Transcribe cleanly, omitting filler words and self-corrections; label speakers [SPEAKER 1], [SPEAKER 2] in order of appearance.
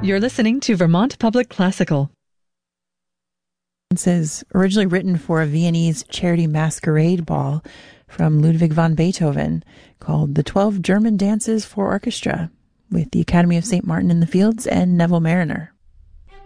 [SPEAKER 1] You're listening to Vermont Public Classical.
[SPEAKER 2] This is originally written for a Viennese charity masquerade ball from Ludwig van Beethoven called The 12 German Dances for Orchestra with the Academy of St. Martin in the Fields and Neville Marriner.